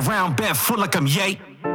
around barefoot like I'm Ye.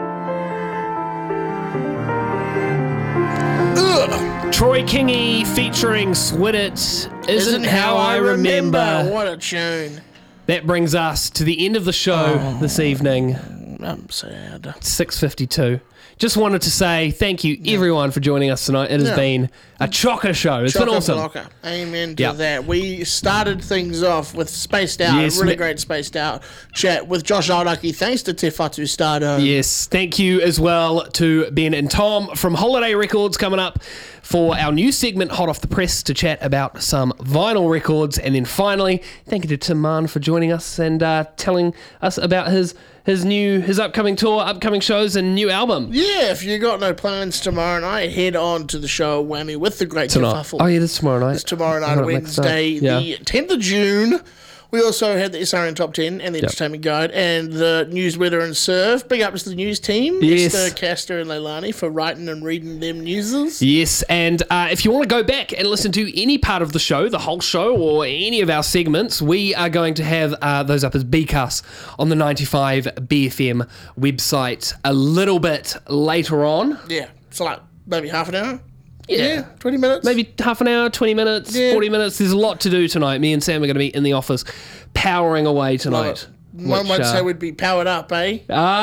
Troy Kingy featuring Swidit, Isn't How I Remember. What a tune. That brings us to the end of the show this evening. I'm sad. 6:52. Just wanted to say thank you everyone for joining us tonight. It has been a chocker show. It's been awesome. Blocker. Amen to that. We started things off with Spaced Out, Yes, really great Spaced Out chat with Josh Aldaki. Thanks to Te Whatu Stardome. Yes, thank you as well to Ben and Tom from Holiday Records coming up for our new segment, Hot Off the Press, to chat about some vinyl records. And then finally, thank you to Tim Mann for joining us and telling us about his upcoming tour, upcoming shows, and new album. Yeah, if you got no plans tomorrow night, head on to the show Whammy with the great Tonight. Kerfuffle. Oh yeah, it's tomorrow night. It's tomorrow night, Wednesday, the 10th of June. We also had the SRN Top 10 and the Entertainment Guide and the News, Weather and Surf. Big ups to the news team, Yes. Esther, Castor and Leilani for writing and reading them newses. Yes, and if you want to go back and listen to any part of the show, the whole show, or any of our segments, we are going to have those up as BCAS on the 95 BFM website a little bit later on. Yeah, so like maybe half an hour? Yeah. 20 minutes? Maybe half an hour, 20 minutes, 40 minutes. There's a lot to do tonight. Me and Sam are going to be in the office powering away tonight. One might say we'd be powered up, eh?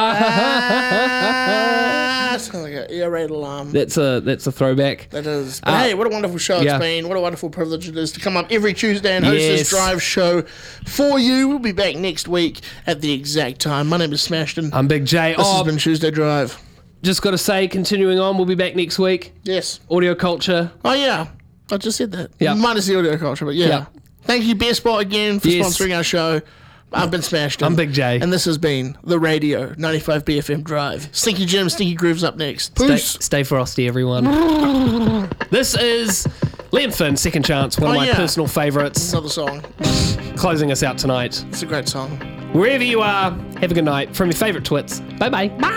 Sounds like an air raid alarm. That's a throwback. That is. But hey, what a wonderful show it's been. What a wonderful privilege it is to come up every Tuesday and host this drive show for you. We'll be back next week at the exact time. My name is Smashton. I'm Big J. This has been Tuesday Drive. Just got to say, continuing on, we'll be back next week. Yes. Audio Culture. Oh, yeah. I just said that. Yeah. Minus the Audio Culture, but yeah. Yeah. Thank you, Best Spot, again, for sponsoring our show. I've been Smashton. I'm Big J. And this has been The Radio, 95 BFM Drive. Stinky Jim, Stinky Grooves up next. Peace. Stay frosty, everyone. This is Liam Finn, Second Chance, one of my personal favourites. Another song. Closing us out tonight. It's a great song. Wherever you are, have a good night. From your favourite twits. Bye-bye. Bye.